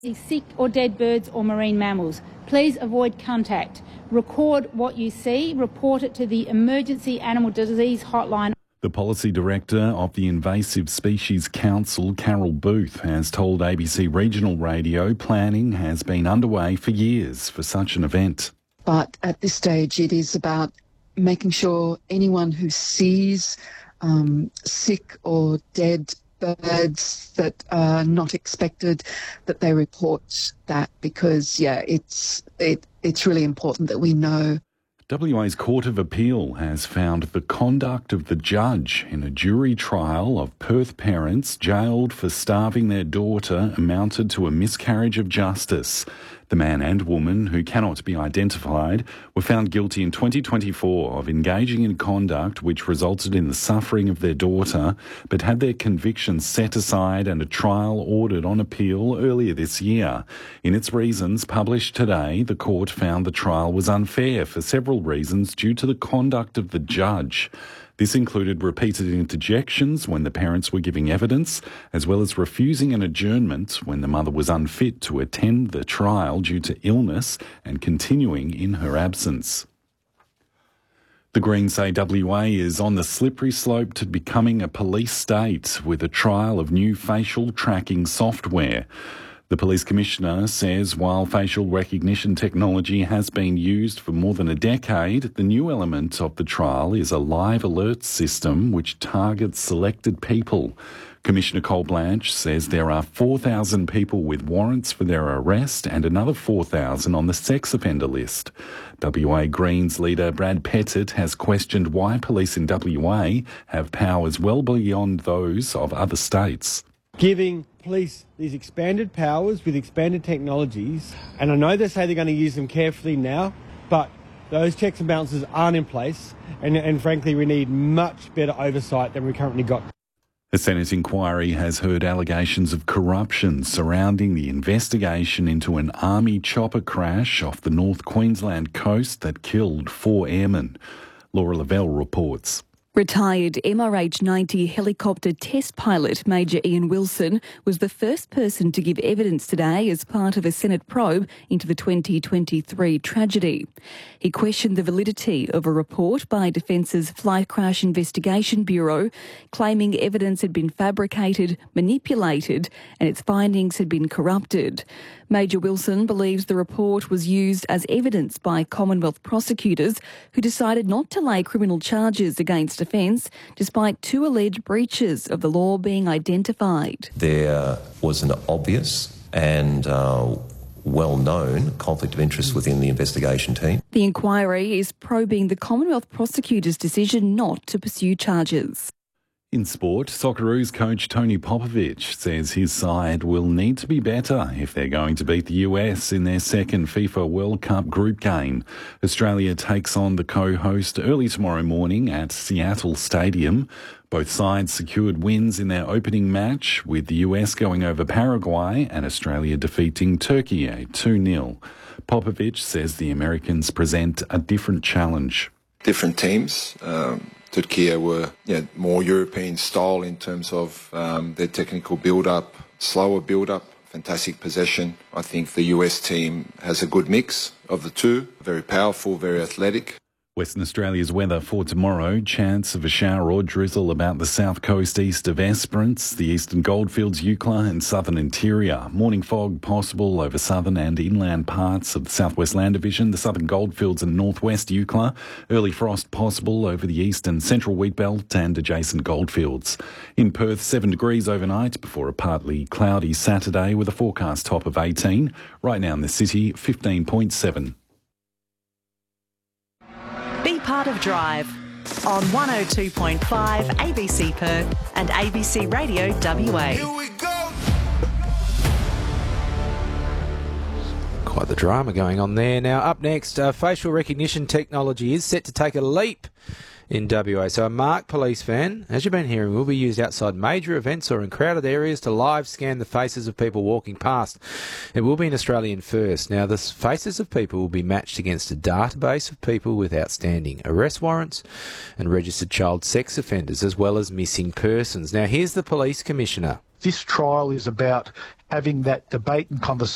Sick or dead birds or marine mammals. Please avoid contact. Record what you see. Report it to the Emergency Animal Disease Hotline. The Policy Director of the Invasive Species Council, Carol Booth, has told ABC Regional Radio planning has been underway for years for such an event. But at this stage, it is about making sure anyone who sees sick or dead birds that are not expected, that they report that, because it's really important that we know. WA's Court of Appeal has found the conduct of the judge in a jury trial of Perth parents jailed for starving their daughter amounted to a miscarriage of justice. The man and woman, who cannot be identified, were found guilty in 2024 of engaging in conduct which resulted in the suffering of their daughter, but had their convictions set aside and a trial ordered on appeal earlier this year. In its reasons published today, the court found the trial was unfair for several reasons due to the conduct of the judge. This included repeated interjections when the parents were giving evidence, as well as refusing an adjournment when the mother was unfit to attend the trial due to illness and continuing in her absence. The Greens say WA is on the slippery slope to becoming a police state with a trial of new facial tracking software. The Police Commissioner says while facial recognition technology has been used for more than a decade, the new element of the trial is a live alert system which targets selected people. Commissioner Cole Blanche says there are 4,000 people with warrants for their arrest and another 4,000 on the sex offender list. WA Greens leader Brad Pettit has questioned why police in WA have powers well beyond those of other states. Giving police these expanded powers with expanded technologies, and I know they say they're going to use them carefully now, but those checks and balances aren't in place, and frankly we need much better oversight than we currently got. A Senate inquiry has heard allegations of corruption surrounding the investigation into an army chopper crash off the North Queensland coast that killed 4 airmen. Laura Lavelle reports. Retired MRH-90 helicopter test pilot Major Ian Wilson was the first person to give evidence today as part of a Senate probe into the 2023 tragedy. He questioned the validity of a report by Defence's Flight Crash Investigation Bureau claiming evidence had been fabricated, manipulated and its findings had been corrupted. Major Wilson believes the report was used as evidence by Commonwealth prosecutors who decided not to lay criminal charges against Defence despite 2 alleged breaches of the law being identified. There was an obvious and well-known conflict of interest within the investigation team. The inquiry is probing the Commonwealth prosecutors' decision not to pursue charges. In sport, Socceroos coach Tony Popovic says his side will need to be better if they're going to beat the US in their second FIFA World Cup group game. Australia takes on the co-host early tomorrow morning at Seattle Stadium. Both sides secured wins in their opening match, with the US going over Paraguay and Australia defeating Turkey 2-0. Popovic says the Americans present a different challenge. Different teams. Turkey were more European style in terms of their technical build-up, slower build-up, fantastic possession. I think the US team has a good mix of the two, very powerful, very athletic. Western Australia's weather for tomorrow. Chance of a shower or drizzle about the south coast east of Esperance, the eastern Goldfields, Eucla and southern interior. Morning fog possible over southern and inland parts of the southwest land division, the southern Goldfields and northwest Eucla. Early frost possible over the east and central Wheatbelt and adjacent Goldfields. In Perth, 7 degrees overnight before a partly cloudy Saturday with a forecast top of 18. Right now in the city, 15.7. Be part of Drive on 102.5 ABC Perth and ABC Radio WA. Here we go. Quite the drama going on there. Now, up next, facial recognition technology is set to take a leap in WA. So a Mark police van, as you've been hearing, will be used outside major events or in crowded areas to live scan the faces of people walking past. It will be an Australian first. Now, the faces of people will be matched against a database of people with outstanding arrest warrants and registered child sex offenders, as well as missing persons. Now, here's the Police Commissioner. This trial is about having that debate and conversation